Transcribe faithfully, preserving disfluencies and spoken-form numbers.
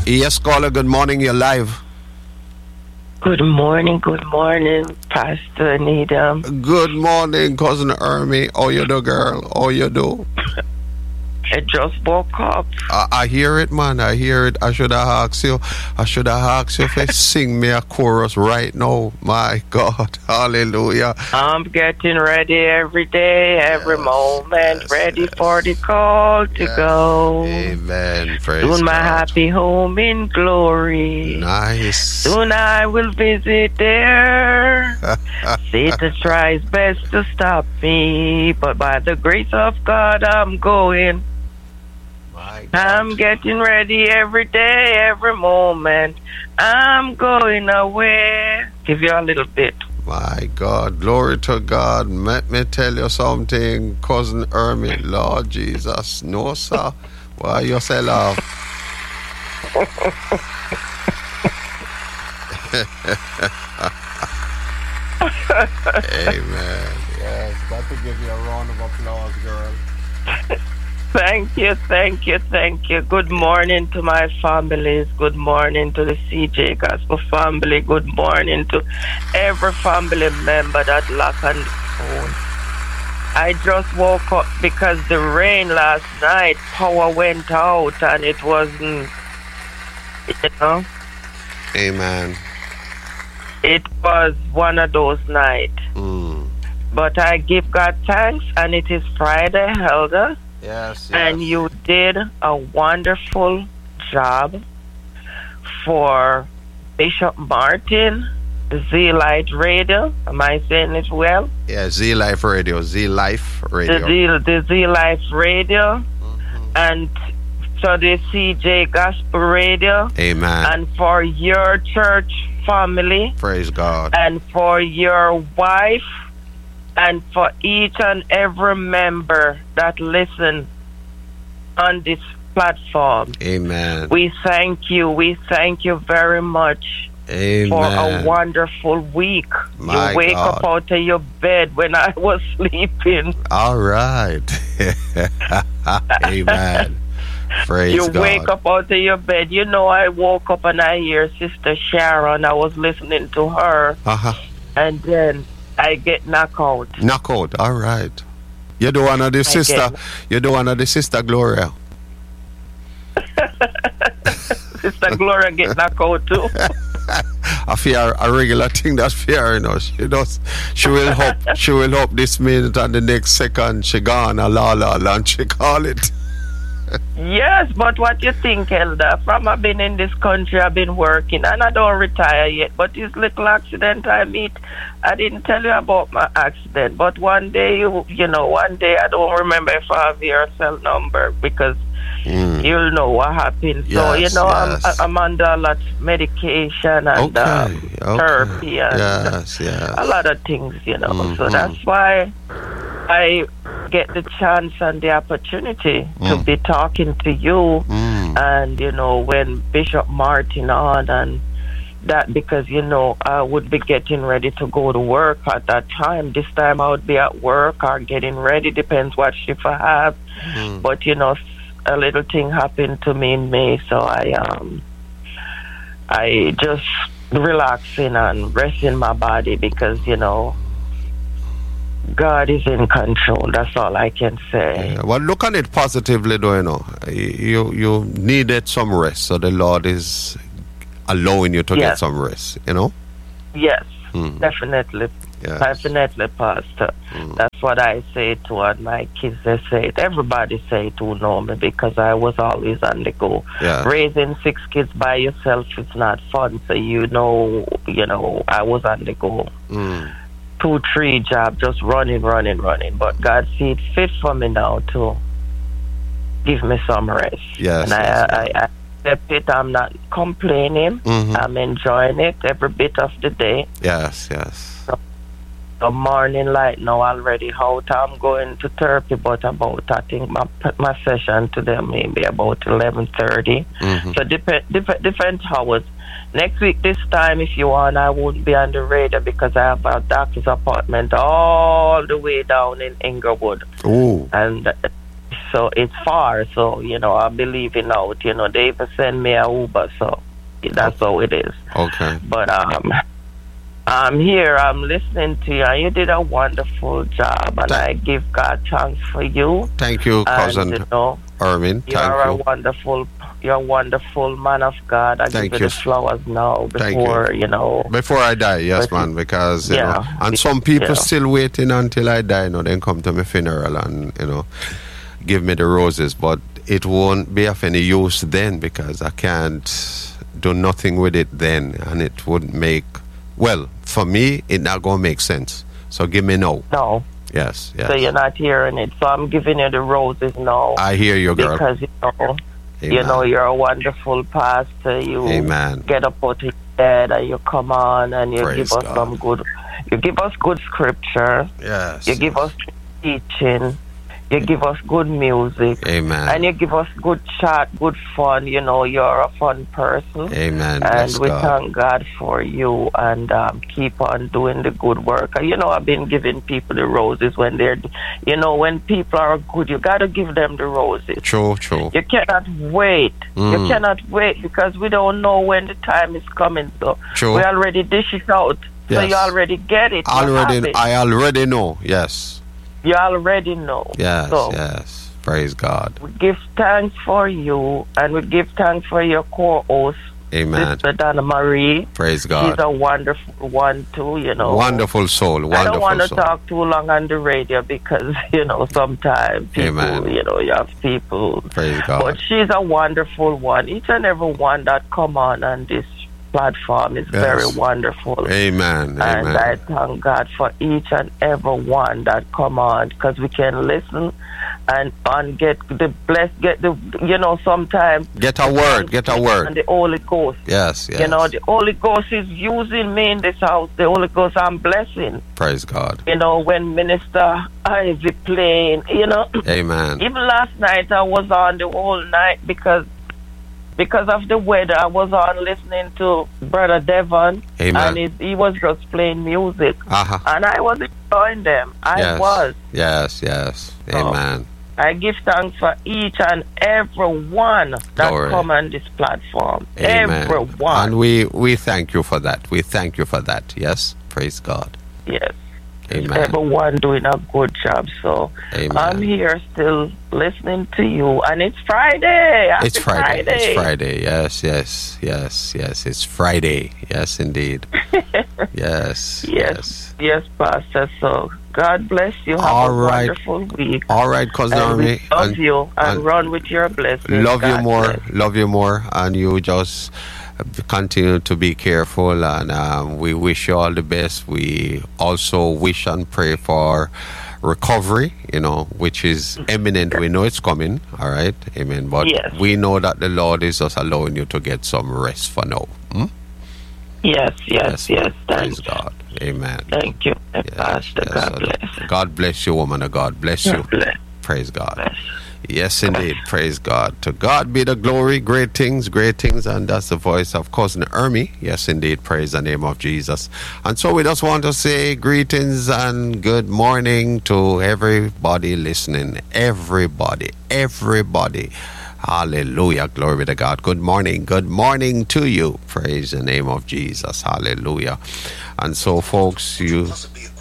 Yes, caller, good morning, you're live. Good morning, good morning, Pastor Anita. Good morning, Cousin Ermi. How you do, girl? How you do? I just woke up. I, I hear it, man. I hear it. I should have asked you. I should have asked you if you sing me a chorus right now. My God. Hallelujah. I'm getting ready every day, every yes, moment, yes, ready yes. for the call to yes. go. Amen. Praise Soon my God. happy home in glory. Nice. Soon I will visit there. Satan tries best to stop me, but by the grace of God, I'm going. I'm getting ready every day, every moment. I'm going away. Give you a little bit. My God, glory to God. Let me tell you something, Cousin Ermi. Lord Jesus, no, sir. Why you say love? Amen. Yes, got to give you a round of applause, girl. Thank you, thank you, thank you. Good morning to my families. Good morning to the C J Gospel family. Good morning to every family member that lock on the phone. I just woke up because the rain last night, power went out and it wasn't, you know. Amen. It was one of those nights. Mm. But I give God thanks, and it is Friday, Helga. Yes, yes. And you did a wonderful job for Bishop Martin, Z-Light Radio. Am I saying it well? Yeah, Z-Life Radio, Z-Life Radio. The, Z, the Z-Life Radio. Mm-hmm. And so the C J Gospel Radio. Amen. And for your church family. Praise God. And for your wife. And for each and every member that listen on this platform. Amen. We thank you. We thank you very much. Amen. For a wonderful week. My you wake God. up out of your bed when I was sleeping. All right. Amen. Praise you God. You wake up out of your bed. You know, I woke up and I hear Sister Sharon. I was listening to her. Uh-huh. And then I get knocked out. Knocked out, all right. You're the one of the I sister. Get... You're the one of the sister Gloria. Sister Gloria get knocked out too. I fear a regular thing that's fair, you know. She does. She will hope. She will hope this minute and the next second she gone a la la la and she call it. Yes, but what you think, Elder? From I've been in this country, I've been working, and I don't retire yet. But this little accident I meet, I didn't tell you about my accident. But one day, you, you know, one day I don't remember if I have your cell number because mm. you'll know what happened. Yes, so you know, yes. I'm I'm under a lot of medication and okay, um, okay. therapy and yes, yes. a lot of things, you know. Mm-hmm. So that's why I get the chance and the opportunity mm. to be talking to you mm. and you know when Bishop Martin on and that because you know I would be getting ready to go to work at that time. This time I would be at work or getting ready, depends what shift I have. Mm. But you know a little thing happened to me in May, so I um I just relaxing and resting my body because you know God is in control. That's all I can say. Yeah, well, look at it positively, though. You know, you you needed some rest, so the Lord is allowing you to yes. get some rest. You know. Yes, mm. definitely, yes. definitely, Pastor. Mm. That's what I say to all my kids. They say it. Everybody say it who know me because I was always on the go. Yeah. Raising six kids by yourself is not fun. So you know, you know, I was on the go. Mm. Two, three job, just running, running, running. But God see it fit for me now to give me some rest. Yes, and yes, I, I, I accept it. I'm not complaining. Mm-hmm. I'm enjoying it every bit of the day. Yes, yes. So, the morning light now already out. I'm going to therapy, but about I think my my session today maybe about eleven thirty. Mm-hmm. So different different different hours. Next week, this time, if you want, I won't be on the radar because I have a doctor's appointment all the way down in Inglewood. Ooh. And so it's far. So you know, I'll be leaving out. You know, they even send me a Uber, so that's how it is. Okay. But um, I'm here. I'm listening to you, and you did a wonderful job, and Th- I give God thanks for you. Thank you, cousin And, you know, Ermin. you Thank are a you. wonderful, you're a wonderful man of God. I Thank give you you. the flowers now Thank before you. you know. Before I die, yes, But- man, because, you Yeah. know, and some people Yeah. still waiting until I die, you know, then come to my funeral and, you know, give me the roses, but it won't be of any use then because I can't do nothing with it then, and it wouldn't make, well, for me, it not going to make sense. So give me no. No. Yes, yes. So you're not hearing it. So I'm giving you the roses now. I hear you, girl. Because, you know, you Amen. know, you're a wonderful pastor. You Amen. get up out of your bed and you come on and you Praise give us God. some good, you give us good scripture. Yes. You give us teaching. You give us good music. Amen. And you give us good chat, good fun. You know, you're a fun person. Amen. And Bless we God. thank God for you and um, keep on doing the good work. You know, I've been giving people the roses when they're, you know, when people are good, you got to give them the roses. True, true. You cannot wait. Mm. You cannot wait because we don't know when the time is coming. So True. we already dish it out. So Yes. you already get it. You have Already, it. I already know. Yes. You already know. Yes, So yes. Praise God. we give thanks for you and we give thanks for your co-host, Amen. Sister Donna Marie. Praise She's God. a wonderful one too, you know. Wonderful soul. Wonderful I don't want to soul. talk too long on the radio because, you know, sometimes people, Amen. you know, you have people. Praise God. But she's a wonderful one. Each and every one that come on on this platform is Yes. very wonderful. Amen. And I Amen. thank God for each and every one that come on because we can listen and and get the bless, get the, you know, sometimes. Get a word. Get a And word. the Holy Ghost. Yes, yes. You know, the Holy Ghost is using me in this house. The Holy Ghost I'm blessing. Praise God. You know, when Minister Ivy playing, you know. Amen. Even last night I was on the whole night because because of the weather. I was on listening to Brother Devon. Amen. And he, he was just playing music. Uh-huh. And I was enjoying them. I Yes. was. Yes, yes. Oh. Amen. I give thanks for each and every one that Glory. come on this platform. Amen. Everyone. And we, we thank you for that. We thank you for that. Yes. Praise God. Yes. Amen. Everyone doing a good job. So Amen. I'm here still listening to you. And it's Friday. Happy It's Friday. It's Friday. Yes, yes, yes, yes. It's Friday. Yes, indeed. Yes. Yes. Yes, Pastor. So God bless you. Have All a right. wonderful week. All right, cousin And we Army. love And- you and, and run with your blessings. love you God more. bless. Love you more. And you just continue to be careful. And um, we wish you all the best. We also wish and pray for recovery, you know, which is imminent. We know it's coming. All right. Amen. But Yes. we know that the Lord is just allowing you to get some rest for now. Hmm? Yes, yes, yes. Praise Thank, God. Amen. thank you, Yes, Pastor. yes. God So bless. God bless you, woman of God. Bless you. God bless. Praise God. Bless. Yes, indeed. Praise God. To God be the glory. Great things, great things. And that's the voice of Cousin Ermi. Yes, indeed. Praise the name of Jesus. And so we just want to say greetings and good morning to everybody listening. Everybody. Everybody. Hallelujah. Glory to God. Good morning. Good morning to you. Praise the name of Jesus. Hallelujah. And so, folks, you